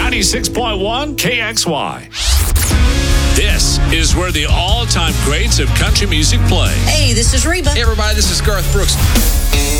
96.1 KXY. This is where the all-time greats of country music play. Hey, this is Reba. Hey, everybody, this is Garth Brooks.